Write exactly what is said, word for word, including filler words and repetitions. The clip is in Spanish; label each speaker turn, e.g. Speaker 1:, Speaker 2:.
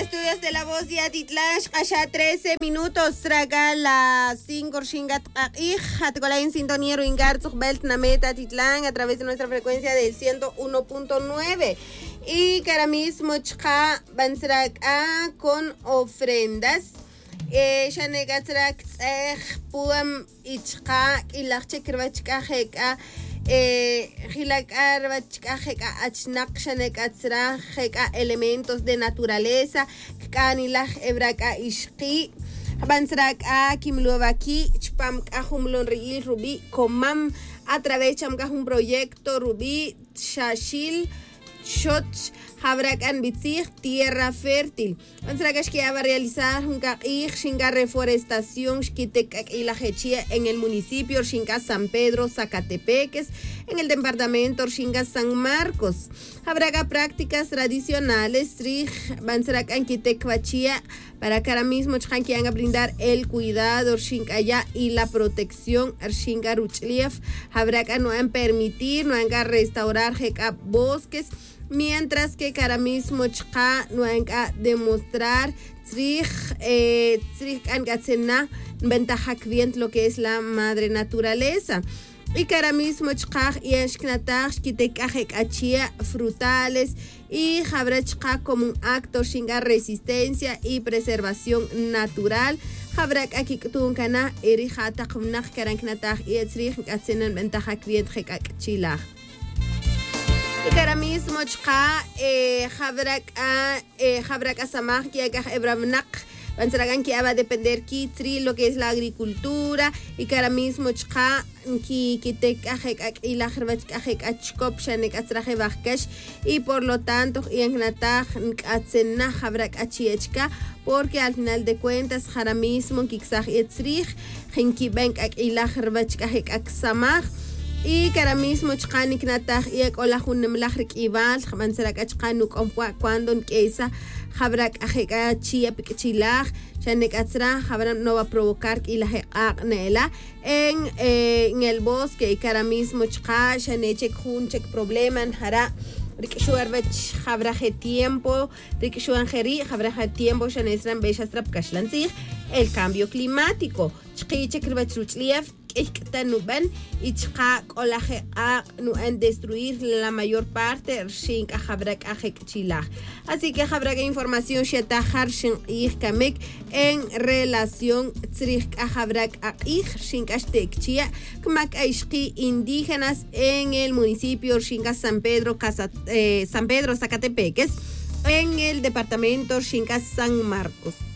Speaker 1: estudios de la voz de Atitlán, allá trece minutos, traga las cinco shingat hija, en sintonía Ruingartzug Belt Nameta Atitlán a través de nuestra frecuencia del ciento uno punto nueve. Y que ahora mismo chka bansraga con ofrendas. Shanegatrak tzeh puam ichka ilachche krvachka heka. Hilakar bachkajeka achnak shanekatsra jeka elementos de naturaleza kanilaj ebraka ishqi bansraka kimluabaki chpam kahumlon riil rubi komam a través chamka un proyecto rubi shashil shot Habrakan Bitzig, tierra fértil. Bansrakash que va a realizar un caij shinga reforestación shkitek y la hechia en el municipio Shinga San Pedro, Zacatepeques, en el departamento Shinga San Marcos. Habrá prácticas tradicionales, Trij, Bansrakan Kitek Vachia, para que ahora mismo Chhankian a brindar el cuidado Shinkaya y la protección Shinga Ruchlief. Habrá que no han permitir, no han que restaurar Heka bosques. Mientras que ahora mismo chka no hay que demostrar trij eh trij angatsena ventaja client lo que es la madre naturaleza. Y que ahora mismo chka y eshknatach kitekajek achia frutales y habrá chka como un acto shinga resistencia y preservación natural. Habrá aquí tunkana erihata kumnach karanknatach y trij angatsena ventaja client hekachila. Y que ahora mismo chka habrá habrá samaj que haga ebramnak bansragan que va a depender kitri lo que es la agricultura y que ahora mismo chka ki kite kajek y la herbach kajek achkop shanek atraje bajkash y por lo tanto y en nataj atsena habrá achiechka porque al final de cuentas ahora mismo kixaj etzrij jinki bank y la herbach kajek aksamaj. Y que ahora mismo chkanik nataj y ola hunem lajrik ibal mansarak achkanuk ompua cuando nkeisa habrak ajeka chia pikchilaj shanek atsra habram no va a provocar y la nela en eh, en el bosque y que ahora mismo chka shanechek hun chek probleman hara rikishuarbach habraje tiempo rikishuanjeri habraje tiempo shanesran beshasrap kashlanzig el cambio climático chkichek ribachruchlief Iktanuban y chka olaje a nuan destruir la mayor parte shin habrak ajek chilaj. Así que habrá información shetahar shin kamek en relación trij habrak aj shin kastekchia kmak aishki indígenas en el municipio Shinga San Pedro Casa, eh, San Pedro Zacatepeques en el departamento Shinga San Marcos.